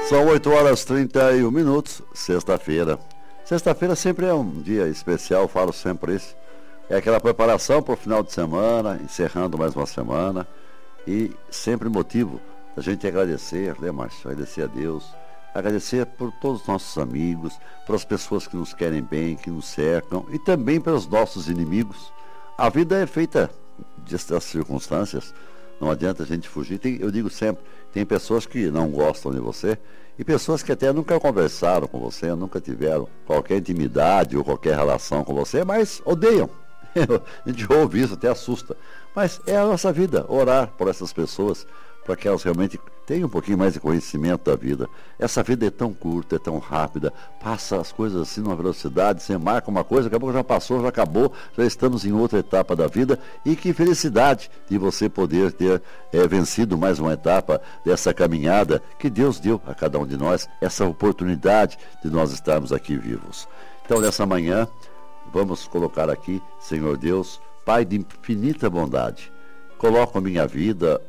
São 8 horas e 31 minutos, sexta-feira. Sexta-feira sempre é um dia especial, falo sempre isso. É aquela preparação para o final de semana, encerrando mais uma semana. E sempre motivo da gente agradecer, né, Márcio? Agradecer a Deus, agradecer por todos os nossos amigos, pelas pessoas que nos querem bem, que nos cercam, e também pelos nossos inimigos. A vida é feita dessas circunstâncias, não adianta a gente fugir. Eu digo sempre, tem pessoas que não gostam de você, e pessoas que até nunca conversaram com você, nunca tiveram qualquer intimidade ou qualquer relação com você, mas odeiam. A gente ouve isso, até assusta. Mas é a nossa vida, orar por essas pessoas, para que elas realmente tenham um pouquinho mais de conhecimento da vida. Essa vida é tão curta, é tão rápida, passa as coisas assim numa velocidade, você marca uma coisa, daqui a pouco já passou, já acabou, já estamos em outra etapa da vida. E que felicidade de você poder ter vencido mais uma etapa dessa caminhada que Deus deu a cada um de nós, essa oportunidade de nós estarmos aqui vivos. Então, nessa manhã, vamos colocar aqui, Senhor Deus, Pai de infinita bondade, coloco a minha vida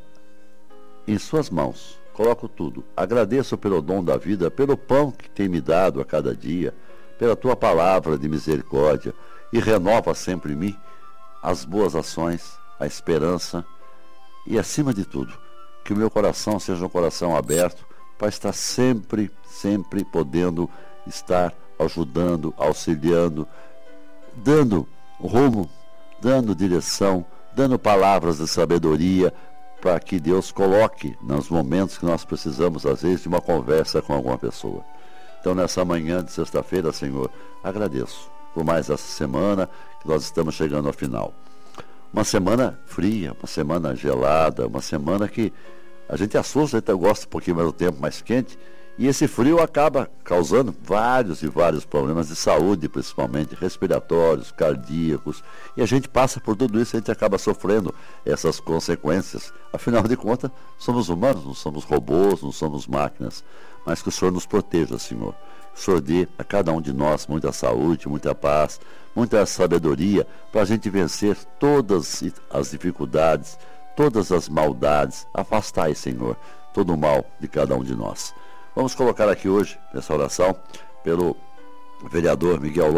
em suas mãos, coloco tudo. Agradeço pelo dom da vida, pelo pão que tem me dado a cada dia, pela tua palavra de misericórdia, e renova sempre em mim as boas ações, a esperança e, acima de tudo, que o meu coração seja um coração aberto para estar sempre podendo estar ajudando, auxiliando, dando rumo, dando direção, dando palavras de sabedoria, para que Deus coloque nos momentos que nós precisamos, às vezes, de uma conversa com alguma pessoa. Então, nessa manhã de sexta-feira, Senhor, agradeço por mais essa semana que nós estamos chegando ao final. Uma semana fria, uma semana gelada, uma semana que a gente assusta, a gente gosta um pouquinho mais do tempo mais quente, e esse frio acaba causando vários problemas de saúde, principalmente respiratórios, cardíacos, e a gente passa por tudo isso, a gente acaba sofrendo essas consequências. Afinal de contas, somos humanos, não somos robôs, não somos máquinas, mas que o Senhor nos proteja, Senhor. Que o Senhor dê a cada um de nós muita saúde, muita paz, muita sabedoria, para a gente vencer todas as dificuldades, todas as maldades. Afastai, Senhor, todo o mal de cada um de nós. Vamos colocar aqui hoje, nessa oração, pelo vereador Miguel